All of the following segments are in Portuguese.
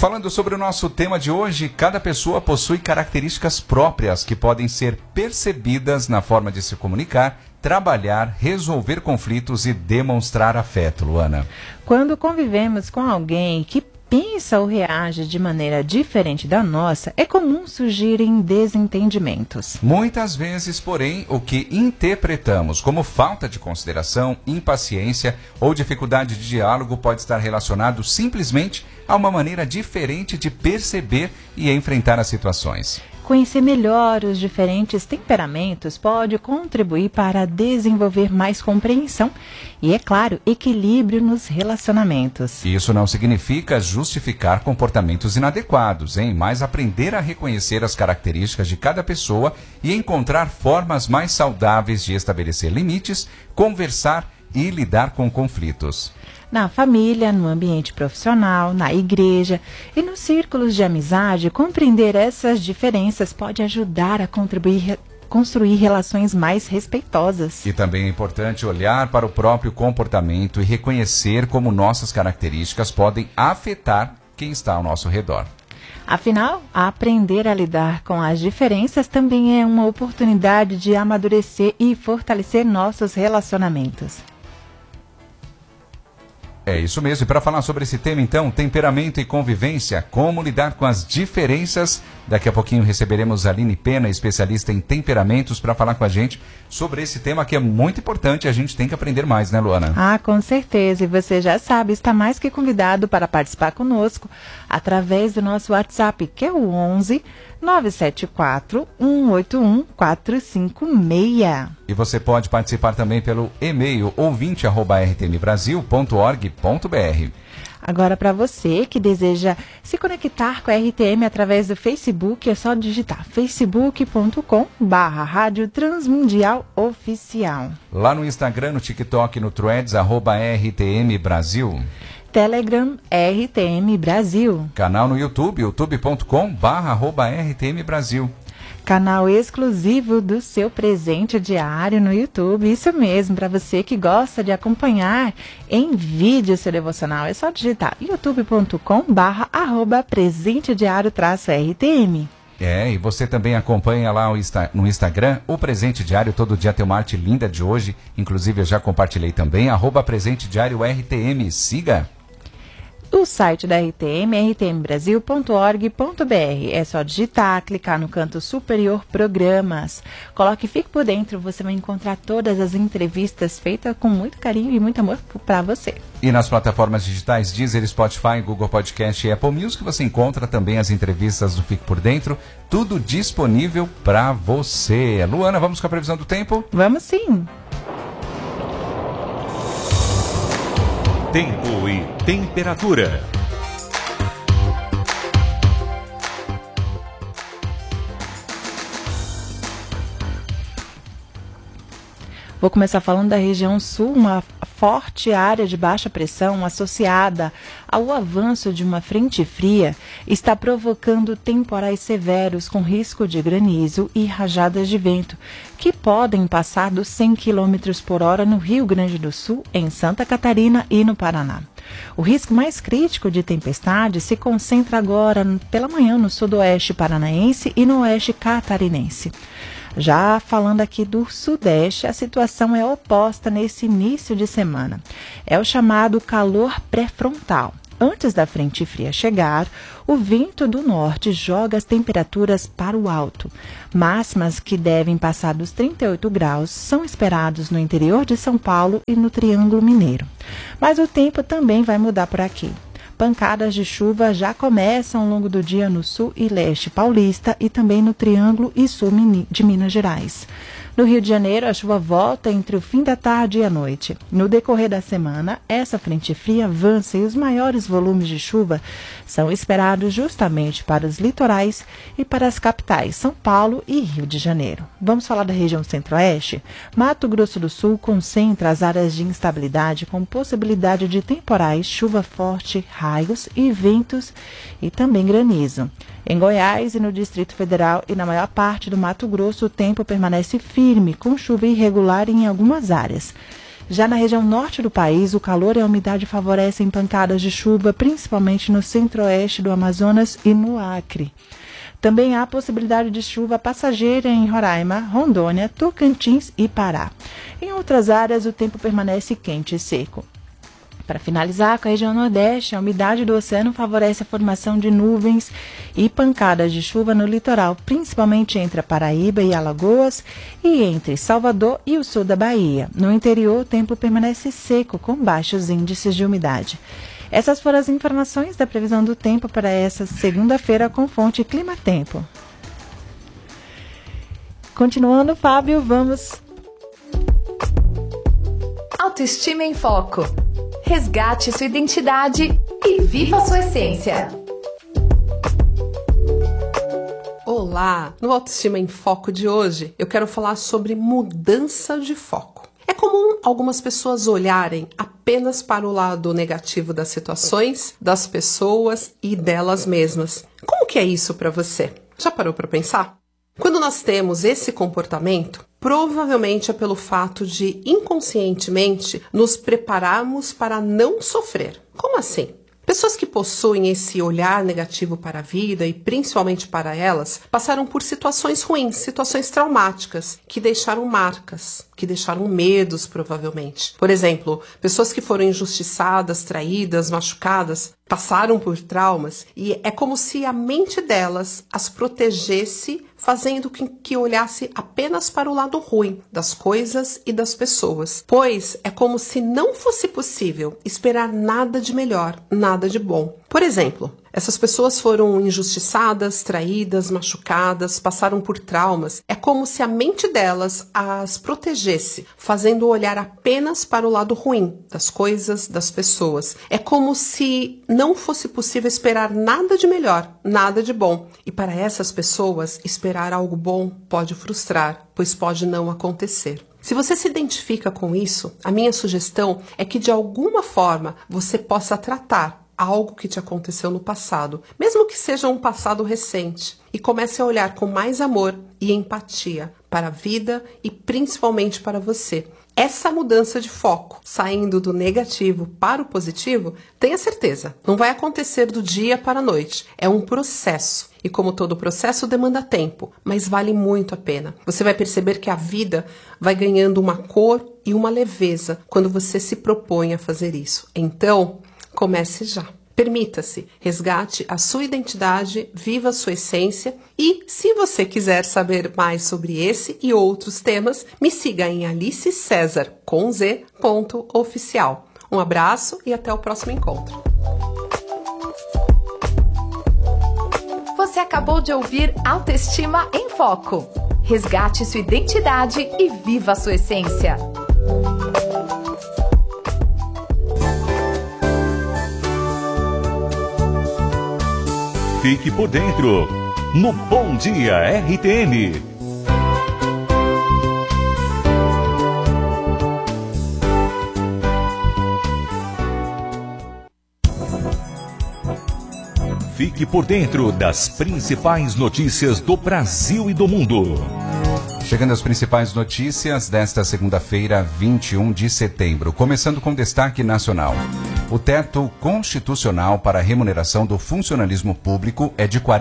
Falando sobre o nosso tema de hoje, cada pessoa possui características próprias que podem ser percebidas na forma de se comunicar, trabalhar, resolver conflitos e demonstrar afeto, Luana. Quando convivemos com alguém que pensa ou reage de maneira diferente da nossa, é comum surgirem desentendimentos. Muitas vezes, porém, o que interpretamos como falta de consideração, impaciência ou dificuldade de diálogo pode estar relacionado simplesmente a uma maneira diferente de perceber e enfrentar as situações. Conhecer melhor os diferentes temperamentos pode contribuir para desenvolver mais compreensão e, é claro, equilíbrio nos relacionamentos. Isso não significa justificar comportamentos inadequados, mas aprender a reconhecer as características de cada pessoa e encontrar formas mais saudáveis de estabelecer limites, conversar e lidar com conflitos. Na família, no ambiente profissional, na igreja e nos círculos de amizade, compreender essas diferenças pode ajudar a construir relações mais respeitosas. E também é importante olhar para o próprio comportamento e reconhecer como nossas características podem afetar quem está ao nosso redor. Afinal, aprender a lidar com as diferenças também é uma oportunidade de amadurecer e fortalecer nossos relacionamentos. É isso mesmo. E para falar sobre esse tema, então, temperamento e convivência, como lidar com as diferenças, daqui a pouquinho receberemos a Aline Pena, especialista em temperamentos, para falar com a gente sobre esse tema que é muito importante e a gente tem que aprender mais, né, Luana? Ah, com certeza. E você já sabe, está mais que convidado para participar conosco através do nosso WhatsApp, que é o 11 974 181 456. E você pode participar também pelo e-mail ouvinte@rtmbrasil.org.br. Agora, para você que deseja se conectar com a RTM através do Facebook, é só digitar facebook.com/Rádio Transmundial Oficial. Lá no Instagram, no TikTok, no Threads, @RTM Brasil. Telegram, RTM Brasil. Canal no YouTube, youtube.com/RTM Brasil. Canal exclusivo do seu presente diário no YouTube. Isso mesmo, para você que gosta de acompanhar em vídeo seu devocional. É só digitar youtube.com/presentediário-RTM. E você também acompanha lá no Instagram o Presente Diário. Todo dia tem uma arte linda de hoje. Inclusive eu já compartilhei também. @Presente Diário RTM. Siga. O site da RTM é rtmbrasil.org.br. É só digitar, clicar no canto superior Programas. Coloque Fique por Dentro, você vai encontrar todas as entrevistas feitas com muito carinho e muito amor para você. E nas plataformas digitais Deezer, Spotify, Google Podcast e Apple Music, você encontra também as entrevistas do Fique por Dentro. Tudo disponível para você. Luana, vamos com a previsão do tempo? Vamos sim. Tempo e temperatura. Vou começar falando da região sul, uma forte área de baixa pressão associada ao avanço de uma frente fria está provocando temporais severos com risco de granizo e rajadas de vento, que podem passar dos 100 km por hora no Rio Grande do Sul, em Santa Catarina e no Paraná. O risco mais crítico de tempestade se concentra agora pela manhã no sudoeste paranaense e no oeste catarinense. Já falando aqui do Sudeste, a situação é oposta nesse início de semana. É o chamado calor pré-frontal. Antes da frente fria chegar, o vento do norte joga as temperaturas para o alto. Máximas que devem passar dos 38 graus são esperados no interior de São Paulo e no Triângulo Mineiro. Mas o tempo também vai mudar por aqui. Pancadas de chuva já começam ao longo do dia no sul e leste paulista e também no Triângulo e sul de Minas Gerais. No Rio de Janeiro, a chuva volta entre o fim da tarde e a noite. No decorrer da semana, essa frente fria avança e os maiores volumes de chuva são esperados justamente para os litorais e para as capitais, São Paulo e Rio de Janeiro. Vamos falar da região centro-oeste? Mato Grosso do Sul concentra as áreas de instabilidade com possibilidade de temporais, chuva forte, raios e ventos e também granizo. Em Goiás e no Distrito Federal e na maior parte do Mato Grosso, o tempo permanece firme, com chuva irregular em algumas áreas. Já na região norte do país, o calor e a umidade favorecem pancadas de chuva, principalmente no centro-oeste do Amazonas e no Acre. Também há possibilidade de chuva passageira em Roraima, Rondônia, Tocantins e Pará. Em outras áreas, o tempo permanece quente e seco. Para finalizar, com a região nordeste, a umidade do oceano favorece a formação de nuvens e pancadas de chuva no litoral, principalmente entre a Paraíba e Alagoas e entre Salvador e o sul da Bahia. No interior, o tempo permanece seco, com baixos índices de umidade. Essas foram as informações da previsão do tempo para essa segunda-feira com fonte Clima Tempo. Continuando, Fábio, vamos... Autoestima em Foco. Resgate sua identidade e viva sua essência. Olá! No Autoestima em Foco de hoje, eu quero falar sobre mudança de foco. É comum algumas pessoas olharem apenas para o lado negativo das situações, das pessoas e delas mesmas. Como que é isso para você? Já parou para pensar? Quando nós temos esse comportamento, provavelmente é pelo fato de inconscientemente nos prepararmos para não sofrer. Como assim? Pessoas que possuem esse olhar negativo para a vida e principalmente para elas, passaram por situações ruins, situações traumáticas, que deixaram marcas, que deixaram medos provavelmente. Por exemplo, pessoas que foram injustiçadas, traídas, machucadas, passaram por traumas e é como se a mente delas as protegesse, fazendo com que olhasse apenas para o lado ruim das coisas e das pessoas. Pois é como se não fosse possível esperar nada de melhor, nada de bom. Por exemplo, essas pessoas foram injustiçadas, traídas, machucadas, passaram por traumas. É como se a mente delas as protegesse, fazendo olhar apenas para o lado ruim das coisas, das pessoas. É como se não fosse possível esperar nada de melhor, nada de bom. E para essas pessoas, esperar algo bom pode frustrar, pois pode não acontecer. Se você se identifica com isso, a minha sugestão é que de alguma forma você possa tratar algo que te aconteceu no passado, mesmo que seja um passado recente, e comece a olhar com mais amor e empatia para a vida e principalmente para você. Essa mudança de foco, saindo do negativo para o positivo, tenha certeza, não vai acontecer do dia para a noite. É um processo. E como todo processo demanda tempo, mas vale muito a pena. Você vai perceber que a vida vai ganhando uma cor e uma leveza quando você se propõe a fazer isso. Então, comece já. Permita-se, resgate a sua identidade, viva a sua essência e, se você quiser saber mais sobre esse e outros temas, me siga em Alice César, com z.oficial. Um abraço e até o próximo encontro. Você acabou de ouvir Autoestima em Foco. Resgate sua identidade e viva a sua essência. Fique por dentro, no Bom Dia RTM. Fique por dentro das principais notícias do Brasil e do mundo. Chegando às principais notícias desta segunda-feira, 21 de setembro. Começando com destaque nacional. O teto constitucional para a remuneração do funcionalismo público é de R$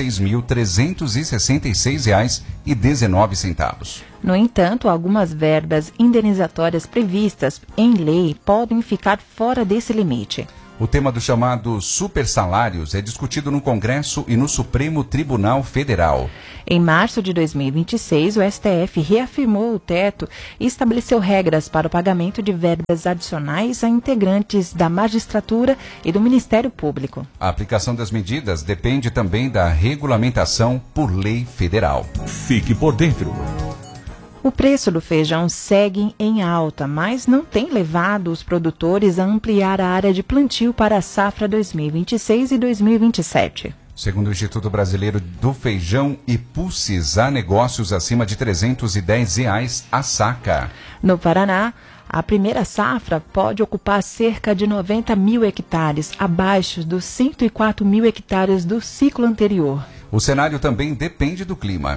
46.366,19. No entanto, algumas verbas indenizatórias previstas em lei podem ficar fora desse limite. O tema dos chamados supersalários é discutido no Congresso e no Supremo Tribunal Federal. Em março de 2026, o STF reafirmou o teto e estabeleceu regras para o pagamento de verbas adicionais a integrantes da magistratura e do Ministério Público. A aplicação das medidas depende também da regulamentação por lei federal. Fique por dentro. O preço do feijão segue em alta, mas não tem levado os produtores a ampliar a área de plantio para a safra 2026 e 2027. Segundo o Instituto Brasileiro do Feijão e Pulses, há negócios acima de R$ 310 a saca. No Paraná, a primeira safra pode ocupar cerca de 90 mil hectares, abaixo dos 104 mil hectares do ciclo anterior. O cenário também depende do clima.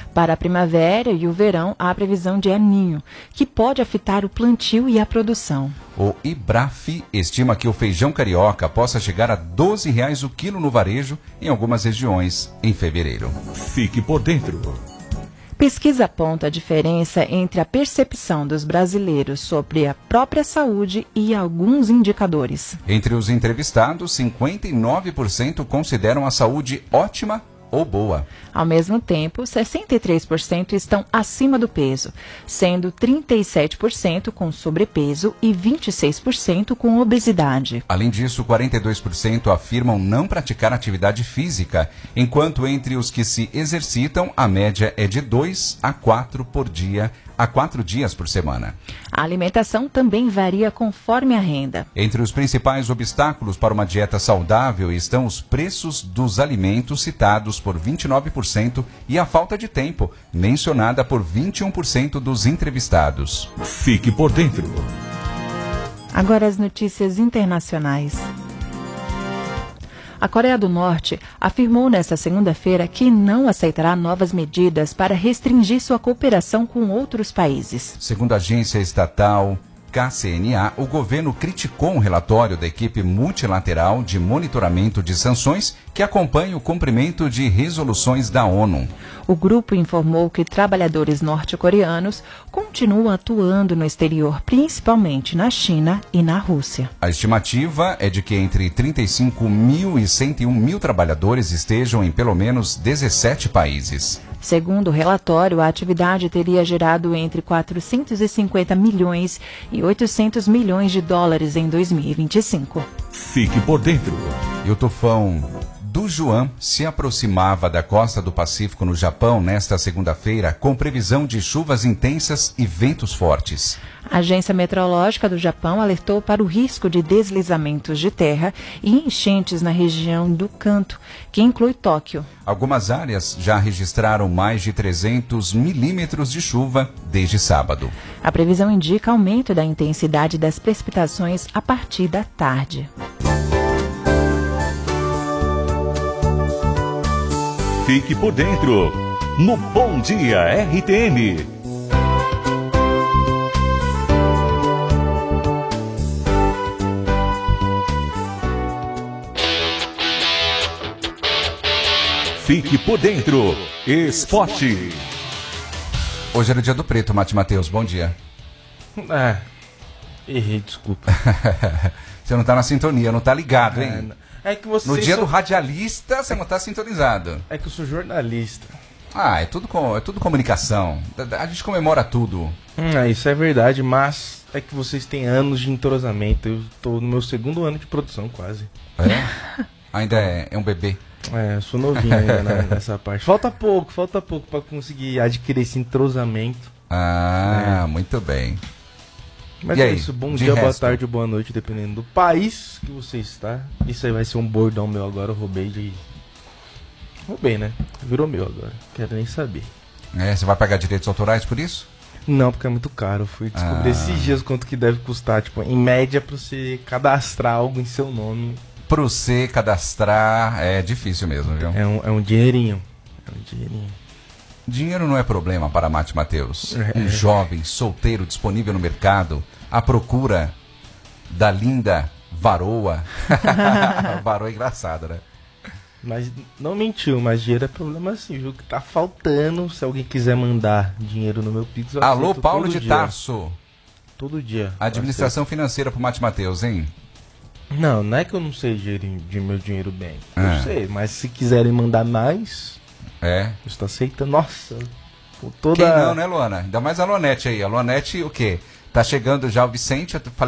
Para a primavera e o verão, há a previsão de El Niño, que pode afetar o plantio e a produção. O IBRAF estima que o feijão carioca possa chegar a R$ 12 o quilo no varejo em algumas regiões em fevereiro. Fique por dentro. Pesquisa aponta a diferença entre a percepção dos brasileiros sobre a própria saúde e alguns indicadores. Entre os entrevistados, 59% consideram a saúde ótima ou boa. Ao mesmo tempo, 63% estão acima do peso, sendo 37% com sobrepeso e 26% com obesidade. Além disso, 42% afirmam não praticar atividade física, enquanto entre os que se exercitam, a média é de 2 a 4 dias por semana. A alimentação também varia conforme a renda. Entre os principais obstáculos para uma dieta saudável estão os preços dos alimentos, citados por 29%, e a falta de tempo, mencionada por 21% dos entrevistados. Fique por dentro. Agora as notícias internacionais. A Coreia do Norte afirmou nesta segunda-feira que não aceitará novas medidas para restringir sua cooperação com outros países. Segundo a agência estatal KCNA, o governo criticou um relatório da equipe multilateral de monitoramento de sanções que acompanha o cumprimento de resoluções da ONU. O grupo informou que trabalhadores norte-coreanos continuam atuando no exterior, principalmente na China e na Rússia. A estimativa é de que entre 35 mil e 101 mil trabalhadores estejam em pelo menos 17 países. Segundo o relatório, a atividade teria gerado entre 450 milhões e 800 milhões de dólares em 2025. Fique por dentro. E o tufão Dujuan se aproximava da costa do Pacífico no Japão nesta segunda-feira, com previsão de chuvas intensas e ventos fortes. A Agência Meteorológica do Japão alertou para o risco de deslizamentos de terra e enchentes na região do Kanto, que inclui Tóquio. Algumas áreas já registraram mais de 300 milímetros de chuva desde sábado. A previsão indica aumento da intensidade das precipitações a partir da tarde. Fique por dentro, no Bom Dia RTM. Fique por dentro, esporte. Hoje era o dia do preto, Mate Matheus, bom dia. Errei, desculpa. Você não tá na sintonia, não tá ligado, hein? É que você no dia do radialista, você não tá sintonizado. É que eu sou jornalista. É tudo comunicação. A gente comemora tudo. Isso é verdade, mas é que vocês têm anos de entrosamento. Eu tô no meu 2º ano de produção, quase. É? Ainda é um bebê. Eu sou novinho ainda nessa parte. Falta pouco pra conseguir adquirir esse entrosamento. Muito bem. Mas e é aí, isso, bom dia, boa tarde, boa noite, dependendo do país que você está. Isso aí vai ser um bordão meu agora, eu roubei, né? Virou meu agora, quero nem saber. Você vai pagar direitos autorais por isso? Não, porque é muito caro, eu fui descobrir esses dias quanto que deve custar, tipo, em média pra você cadastrar algo em seu nome. Pra você cadastrar é difícil mesmo, viu? É um dinheirinho, Dinheiro não é problema para Mate Matheus. Um jovem, solteiro, disponível no mercado, à procura da linda varoa. Varoa é engraçado, né? Mas não mentiu, mas dinheiro é problema sim, viu? Que tá faltando. Se alguém quiser mandar dinheiro no meu Pix, eu Alô, aceito Paulo todo de dia. Tarso. Todo dia. Administração financeira pro Mate Matheus, hein? Não é que eu não sei gerir meu dinheiro bem. Eu sei, mas se quiserem mandar mais... Você tá aceitando? Nossa, Quem não, né, Luana? Ainda mais a Luanete aí. A Luanete, o quê? Tá chegando já o Vicente,